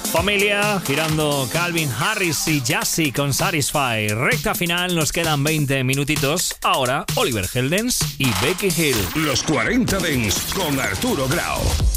Familia, girando Calvin Harris y Jassy con Satisfy. Recta final, nos quedan 20 minutitos. Ahora, Oliver Heldens y Becky Hill. Los 40 Dents con Arturo Grau.